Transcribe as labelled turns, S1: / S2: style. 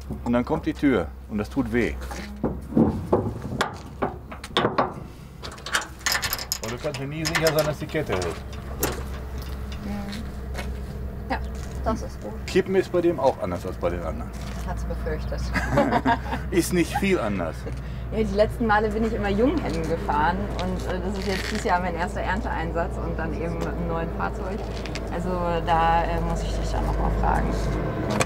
S1: und dann kommt die Tür und das tut weh. Und du kannst dir nie sicher sein, dass die Kette hält.
S2: Ja, das ist gut.
S1: Kippen ist bei dem auch anders als bei den anderen.
S2: Ich hatte es befürchtet.
S1: Ist nicht viel anders.
S2: Ja, die letzten Male bin ich immer Junghennen gefahren und das ist jetzt dieses Jahr mein erster Ernteeinsatz und dann eben mit einem neuen Fahrzeug. Also da muss ich dich dann nochmal fragen.